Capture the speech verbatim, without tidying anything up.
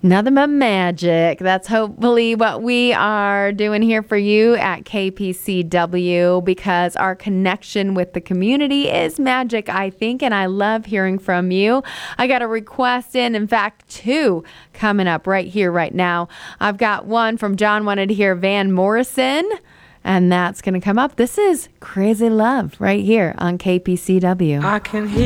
Nothing but magic. That's hopefully what we are doing here for you at K P C W, because our connection with the community is magic, I think, and I love hearing from you. I got a request in, in fact, two coming up right here, right now. I've got one from John, wanted to hear Van Morrison, and that's going to come up. This is Crazy Love right here on K P C W. I can hear